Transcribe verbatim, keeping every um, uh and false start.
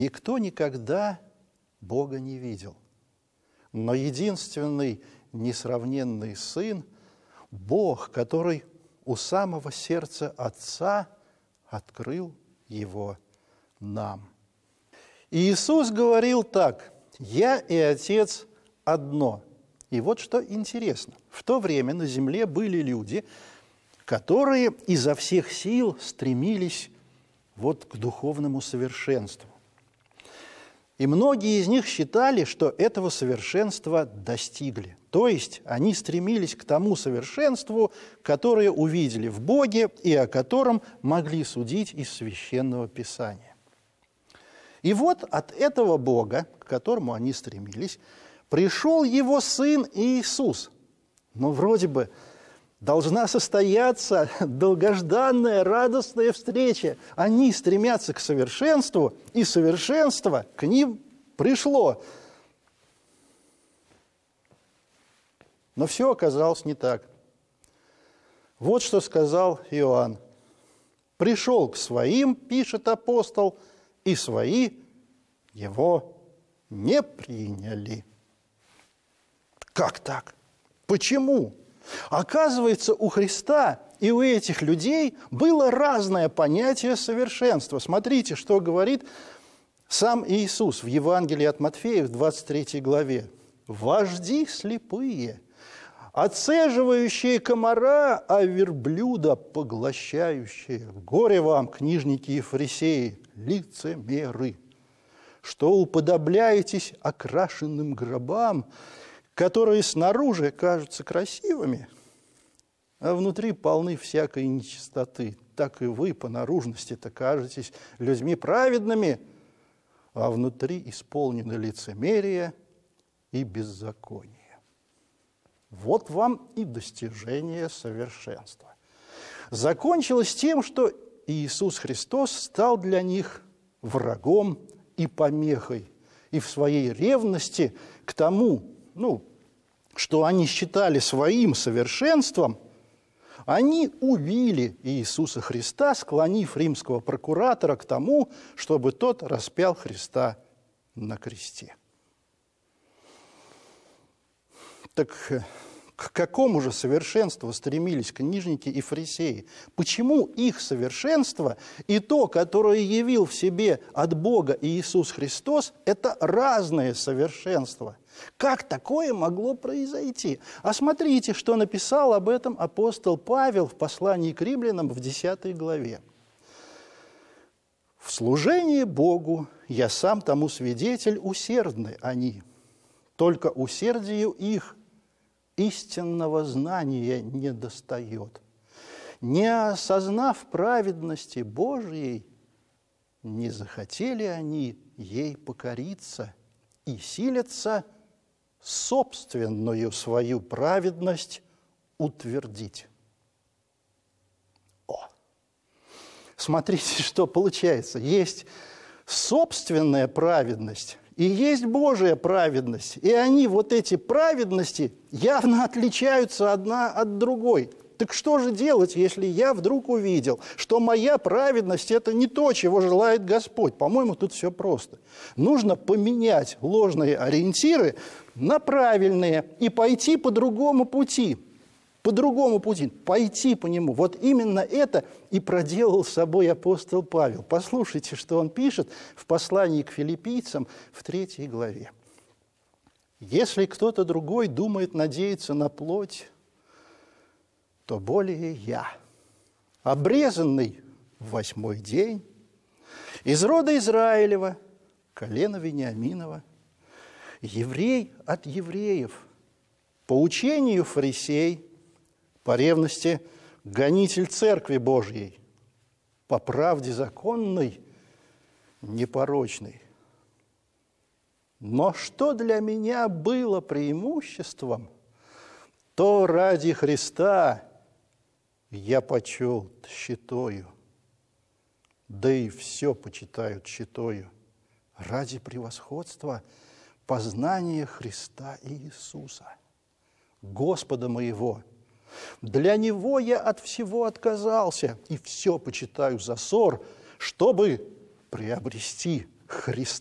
Никто никогда Бога не видел, но единственный несравненный Сын, Бог, который у самого сердца Отца открыл Его нам. И Иисус говорил так: «Я и Отец одно». И вот что интересно. В то время на земле были люди, которые изо всех сил стремились вот к духовному совершенству. И многие из них считали, что этого совершенства достигли. То есть они стремились к тому совершенству, которое увидели в Боге и о котором могли судить из Священного Писания. И вот от этого Бога, к которому они стремились, пришел Его Сын Иисус. Но вроде бы должна состояться долгожданная, радостная встреча. Они стремятся к совершенству, и совершенство к ним пришло. Но все оказалось не так. Вот что сказал Иоанн. «Пришел к своим, — пишет апостол, — и свои его не приняли». Как так? Почему? Оказывается, у Христа и у этих людей было разное понятие совершенства. Смотрите, что говорит сам Иисус в Евангелии от Матфея в двадцать третьей главе. «Вожди слепые, отцеживающие комара, а верблюда поглощающие. Горе вам, книжники и фарисеи, лицемеры, что уподобляетесь окрашенным гробам, которые снаружи кажутся красивыми, а внутри полны всякой нечистоты. Так и вы по наружности-то кажетесь людьми праведными, а внутри исполнены лицемерия и беззакония». Вот вам и достижение совершенства. Закончилось тем, что Иисус Христос стал для них врагом и помехой, и в своей ревности к тому, ну, что они считали своим совершенством, они убили Иисуса Христа, склонив римского прокуратора к тому, чтобы тот распял Христа на кресте. Так к какому же совершенству стремились книжники и фарисеи? Почему их совершенство и то, которое явил в себе от Бога Иисус Христос, это разное совершенство? Как такое могло произойти? А смотрите, что написал об этом апостол Павел в послании к римлянам в десятой главе. «В служении Богу я сам тому свидетель, усердны они, только усердию их истинного знания не достает. Не осознав праведности Божьей, не захотели они ей покориться и силятся собственную свою праведность утвердить». О! Смотрите, что получается. Есть собственная праведность и есть Божия праведность. И они, вот эти праведности, явно отличаются одна от другой. Так что же делать, если я вдруг увидел, что моя праведность – это не то, чего желает Господь? По-моему, тут все просто. Нужно поменять ложные ориентиры на правильные и пойти по другому пути. По другому пути, пойти по нему. Вот именно это и проделал с собой апостол Павел. Послушайте, что он пишет в послании к филиппийцам в третьей главе. «Если кто-то другой думает надеяться на плоть, то более я, обрезанный в восьмой день, из рода Израилева, колена Вениаминова, еврей от евреев, по учению фарисей, по ревности гонитель Церкви Божьей, по правде законной, непорочной. Но что для меня было преимуществом, то ради Христа я почел тщетою, да и все почитают тщетою, ради превосходства познания Христа Иисуса, Господа моего. Для Него я от всего отказался и все почитаю за ссор, чтобы приобрести Христа.